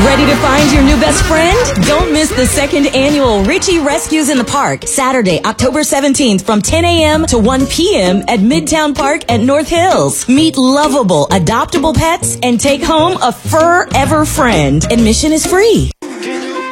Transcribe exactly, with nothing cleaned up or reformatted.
Ready to find your new best friend? Don't miss the second annual Richie Rescues in the Park, Saturday, October seventeenth from ten a.m. to one p.m. at Midtown Park at North Hills. Meet lovable, adoptable pets and take home a fur-ever friend. Admission is free.